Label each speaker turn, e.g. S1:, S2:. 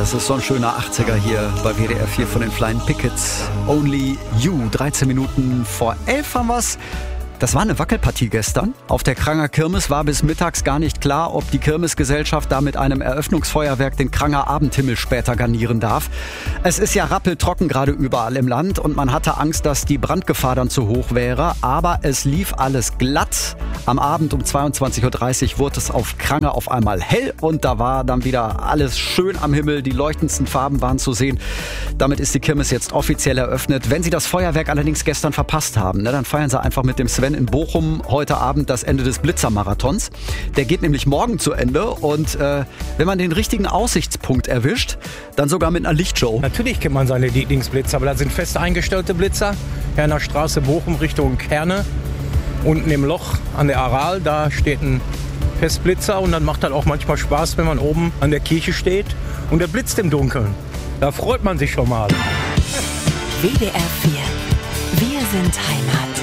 S1: Das ist so ein schöner 80er hier bei WDR 4 von den Flying Pickets. Only You. 13 Minuten vor 11 haben wir's. Das war eine Wackelpartie gestern. Auf der Kranger Kirmes war bis mittags gar nicht klar, ob die Kirmesgesellschaft da mit einem Eröffnungsfeuerwerk den Kranger Abendhimmel später garnieren darf. Es ist ja rappeltrocken gerade überall im Land und man hatte Angst, dass die Brandgefahr dann zu hoch wäre. Aber es lief alles glatt. Am Abend um 22.30 Uhr wurde es auf Kranger auf einmal hell und da war dann wieder alles schön am Himmel. Die leuchtendsten Farben waren zu sehen. Damit ist die Kirmes jetzt offiziell eröffnet. Wenn Sie das Feuerwerk allerdings gestern verpasst haben, dann feiern Sie einfach mit dem Sven in Bochum heute Abend das Ende des Blitzermarathons. Der geht nämlich morgen zu Ende und wenn man den richtigen Aussichtspunkt erwischt, dann sogar mit einer Lichtshow.
S2: Natürlich kennt man seine Lieblingsblitzer, aber da sind fest eingestellte Blitzer. Herner Straße, Bochum, Richtung Kerne. Unten im Loch an der Aral, da steht ein Festblitzer und dann macht das auch manchmal Spaß, wenn man oben an der Kirche steht und der blitzt im Dunkeln. Da freut man sich schon mal.
S3: WDR 4. Wir sind Heimat.